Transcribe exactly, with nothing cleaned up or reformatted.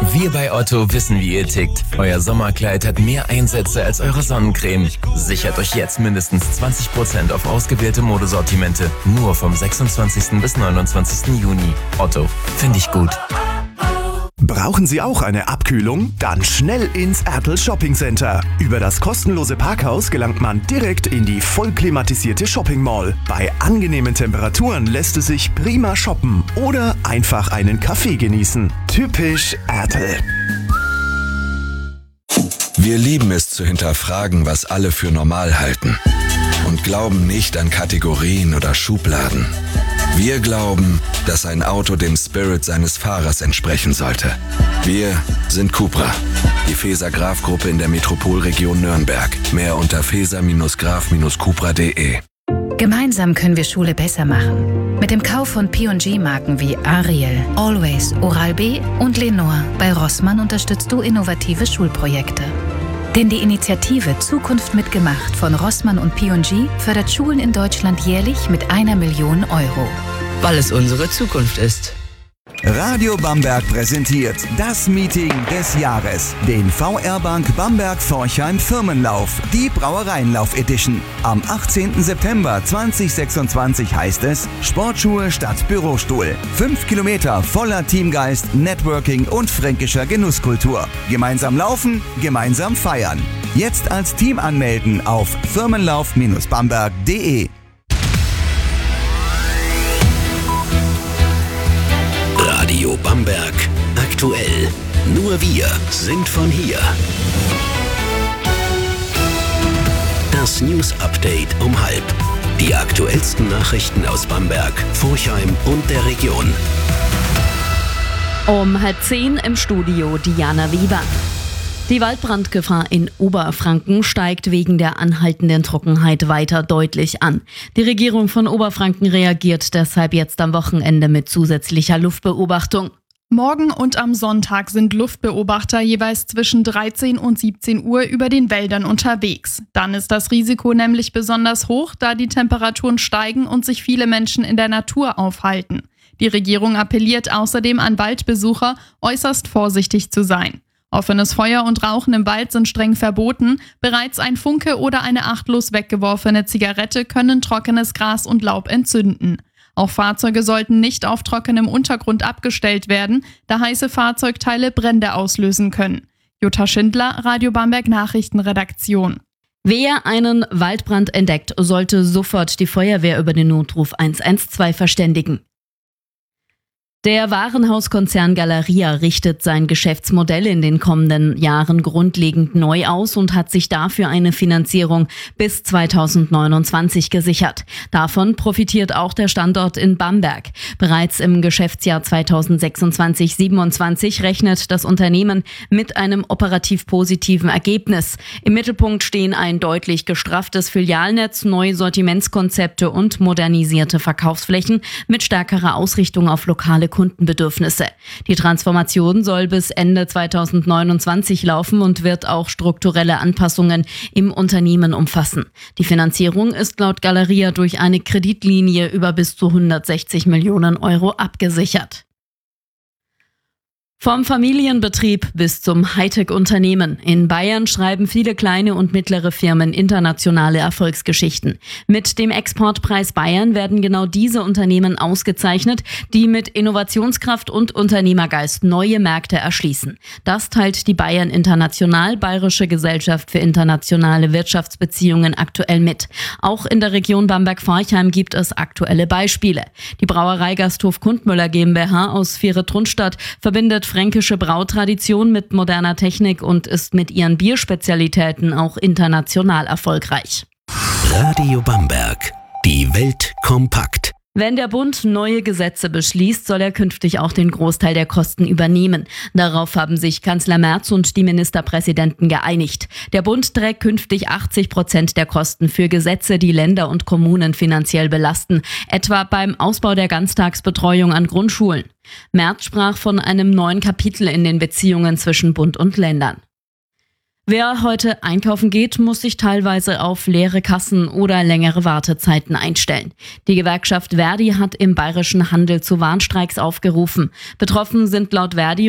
Wir bei Otto wissen, wie ihr tickt. Euer Sommerkleid hat mehr Einsätze als eure Sonnencreme. Sichert euch jetzt mindestens zwanzig Prozent auf ausgewählte Modesortimente. Nur vom sechsundzwanzigsten bis neunundzwanzigsten Juni. Otto, finde ich gut. Brauchen Sie auch eine Abkühlung? Dann schnell ins Ertl Shopping Center. Über das kostenlose Parkhaus gelangt man direkt in die voll klimatisierte Shopping Mall. Bei angenehmen Temperaturen lässt es sich prima shoppen oder einfach einen Kaffee genießen. Typisch Ertl. Wir lieben es zu hinterfragen, was alle für normal halten und glauben nicht an Kategorien oder Schubladen. Wir glauben, dass ein Auto dem Spirit seines Fahrers entsprechen sollte. Wir sind Cupra, die Feser-Graf-Gruppe in der Metropolregion Nürnberg. Mehr unter feser graf cupra punkt de. Gemeinsam können wir Schule besser machen. Mit dem Kauf von P und G-Marken wie Ariel, Always, Oral-B und Lenore bei Rossmann unterstützt du innovative Schulprojekte. Denn die Initiative Zukunft mitgemacht von Rossmann und P und G fördert Schulen in Deutschland jährlich mit einer Million Euro. Weil es unsere Zukunft ist. Radio Bamberg präsentiert das Meeting des Jahres, den V R Bank Bamberg-Forchheim Firmenlauf, die Brauereienlauf Edition. Am achtzehnten September zweitausendsechsundzwanzig heißt es Sportschuhe statt Bürostuhl. Fünf Kilometer voller Teamgeist, Networking und fränkischer Genusskultur. Gemeinsam laufen, gemeinsam feiern. Jetzt als Team anmelden auf firmenlauf Bamberg punkt de. Radio Bamberg aktuell. Nur wir sind von hier. Das News Update um halb. Die aktuellsten Nachrichten aus Bamberg, Forchheim und der Region. Um halb zehn im Studio Diana Weber. Die Waldbrandgefahr in Oberfranken steigt wegen der anhaltenden Trockenheit weiter deutlich an. Die Regierung von Oberfranken reagiert deshalb jetzt am Wochenende mit zusätzlicher Luftbeobachtung. Morgen und am Sonntag sind Luftbeobachter jeweils zwischen dreizehn und siebzehn Uhr über den Wäldern unterwegs. Dann ist das Risiko nämlich besonders hoch, da die Temperaturen steigen und sich viele Menschen in der Natur aufhalten. Die Regierung appelliert außerdem an Waldbesucher, äußerst vorsichtig zu sein. Offenes Feuer und Rauchen im Wald sind streng verboten. Bereits ein Funke oder eine achtlos weggeworfene Zigarette können trockenes Gras und Laub entzünden. Auch Fahrzeuge sollten nicht auf trockenem Untergrund abgestellt werden, da heiße Fahrzeugteile Brände auslösen können. Jutta Schindler, Radio Bamberg Nachrichtenredaktion. Wer einen Waldbrand entdeckt, sollte sofort die Feuerwehr über den Notruf eins eins zwei verständigen. Der Warenhauskonzern Galeria richtet sein Geschäftsmodell in den kommenden Jahren grundlegend neu aus und hat sich dafür eine Finanzierung bis zweitausendneunundzwanzig gesichert. Davon profitiert auch der Standort in Bamberg. Bereits im Geschäftsjahr zweitausendsechsundzwanzig siebenundzwanzig rechnet das Unternehmen mit einem operativ positiven Ergebnis. Im Mittelpunkt stehen ein deutlich gestrafftes Filialnetz, neue Sortimentskonzepte und modernisierte Verkaufsflächen mit stärkerer Ausrichtung auf lokale Kundenbedürfnisse. Die Transformation soll bis Ende zweitausendneunundzwanzig laufen und wird auch strukturelle Anpassungen im Unternehmen umfassen. Die Finanzierung ist laut Galeria durch eine Kreditlinie über bis zu hundertsechzig Millionen Euro abgesichert. Vom Familienbetrieb bis zum Hightech-Unternehmen. In Bayern schreiben viele kleine und mittlere Firmen internationale Erfolgsgeschichten. Mit dem Exportpreis Bayern werden genau diese Unternehmen ausgezeichnet, die mit Innovationskraft und Unternehmergeist neue Märkte erschließen. Das teilt die Bayern International Bayerische Gesellschaft für internationale Wirtschaftsbeziehungen aktuell mit. Auch in der Region Bamberg-Forchheim gibt es aktuelle Beispiele. Die Brauerei Gasthof Kundmüller GmbH aus Viere-Trunstadt verbindet fränkische Brautradition mit moderner Technik und ist mit ihren Bierspezialitäten auch international erfolgreich. Radio Bamberg. Die Welt kompakt. Wenn der Bund neue Gesetze beschließt, soll er künftig auch den Großteil der Kosten übernehmen. Darauf haben sich Kanzler Merz und die Ministerpräsidenten geeinigt. Der Bund trägt künftig achtzig Prozent der Kosten für Gesetze, die Länder und Kommunen finanziell belasten, etwa beim Ausbau der Ganztagsbetreuung an Grundschulen. Merz sprach von einem neuen Kapitel in den Beziehungen zwischen Bund und Ländern. Wer heute einkaufen geht, muss sich teilweise auf leere Kassen oder längere Wartezeiten einstellen. Die Gewerkschaft Verdi hat im bayerischen Handel zu Warnstreiks aufgerufen. Betroffen sind laut Verdi